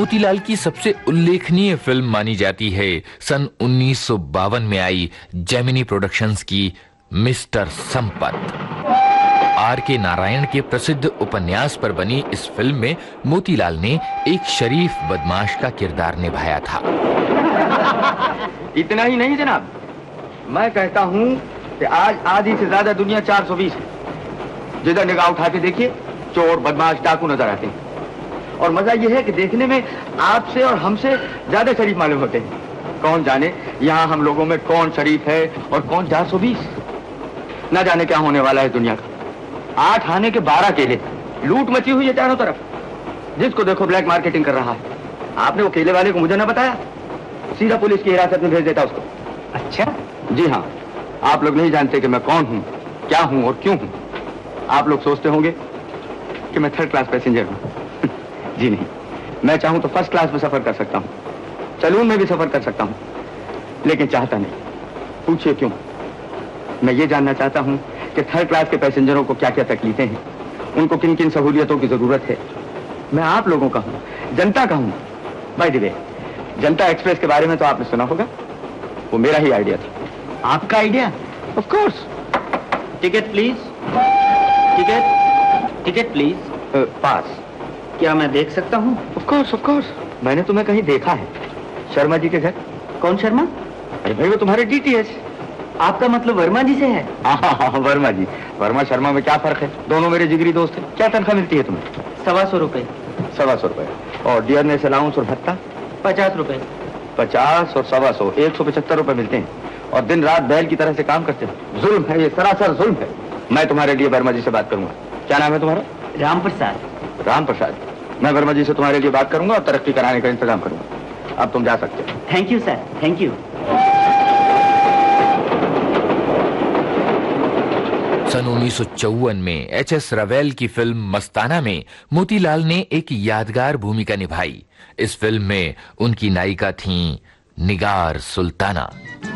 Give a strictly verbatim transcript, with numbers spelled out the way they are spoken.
मोतीलाल की सबसे उल्लेखनीय फिल्म मानी जाती है सन उन्नीस सौ बावन में आई जेमिनी प्रोडक्शंस की मिस्टर संपत। आर के नारायण के प्रसिद्ध उपन्यास पर बनी इस फिल्म में मोतीलाल ने एक शरीफ बदमाश का किरदार निभाया था। इतना ही नहीं जनाब, मैं कहता हूं कि आज आधी से ज्यादा दुनिया चार सौ बीस है। जिधर निगाह उठा के देखिए चोर, बदमाश, डाकू नजर आते हैं। और मजा यह है कि देखने में आपसे और हमसे ज्यादा शरीफ मालूम होते हैं। कौन जाने यहाँ हम लोगों में कौन शरीफ है और कौन चार सौ बीस। न जाने क्या होने वाला है दुनिया का। आठ आने के बारह केले, लूट मची हुई है चारों तरफ। जिसको देखो ब्लैक मार्केटिंग कर रहा है। आपने वो केले वाले को मुझे ना बताया, सीधा पुलिस की हिरासत में भेज देता उसको। अच्छा? जी हाँ, आप लोग नहीं जानते कि मैं कौन हूँ, क्या हूँ और क्यों हूँ। आप लोग सोचते होंगे कि मैं थर्ड क्लास पैसेंजर हूँ। जी नहीं, मैं चाहूं तो फर्स्ट क्लास में सफर कर सकता हूं, सैलून में भी सफर कर सकता हूं, लेकिन चाहता नहीं। पूछिए क्यों? मैं ये जानना चाहता हूं कि थर्ड क्लास के पैसेंजरों को क्या क्या तकलीफें हैं, उनको किन किन सहूलियतों की जरूरत है। मैं आप लोगों का हूं, जनता का हूं। By the way, Janata express के बारे में तो आपने सुना होगा, वो मेरा ही आइडिया था। आपका idea? Of course. Ticket please. Ticket ticket please. पास। क्या मैं देख सकता हूँ? Of course, of course. मैंने तुम्हें कहीं देखा है, शर्मा जी के घर। कौन शर्मा? अरे भाई वो तुम्हारे डीटीएच। आपका मतलब वर्मा जी से है? हाँ, वर्मा जी। वर्मा शर्मा में क्या फर्क है? दोनों मेरे जिगरी दोस्त हैं। क्या तनख्वाह मिलती है तुम्हें? सवा सौ रुपए। सवा सौ रुपए। और डियरनेस अलाउंस और भत्ता? पचास रुपए। पचास और सवा सौ, एक सौ पचहत्तर रुपए मिलते हैं। और दिन रात बैल की तरह से काम करते हो। जुल्म है ये, सरासर जुल्म है। मैं तुम्हारे लिए वर्मा जी से बात करूंगा। क्या नाम है तुम्हारा? राम प्रसाद। राम प्रसाद। मैं वर्मा जी से तुम्हारे लिए बात करूंगा और तरक्की कराने का इंतजाम करूंगा। अब तुम जा सकते हो। Thank you sir, thank you. सन उन्नीस सौ चौवन में एच एस रवेल की फिल्म मस्ताना में मोतीलाल ने एक यादगार भूमिका निभाई। इस फिल्म में उनकी नायिका थीं निगार सुल्ताना।